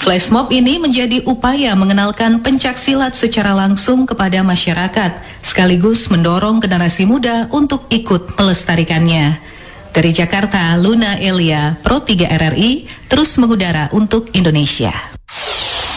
Flashmob ini menjadi upaya mengenalkan pencaksilat secara langsung kepada masyarakat, sekaligus mendorong generasi muda untuk ikut melestarikannya. Dari Jakarta, Luna Elia, Pro 3 RRI, terus mengudara untuk Indonesia.